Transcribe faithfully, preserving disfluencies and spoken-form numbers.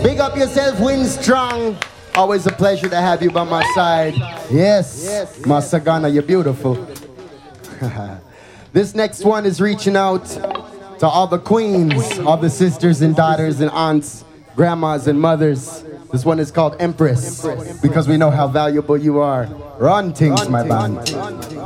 Big up yourself, Win Strong. Always a pleasure to have you by my side. Yes, yes, Masagana, you're beautiful. This next one is reaching out to all the queens, all the sisters and daughters and aunts, grandmas and mothers. This one is called Empress, because we know how valuable you are. Run things, my band.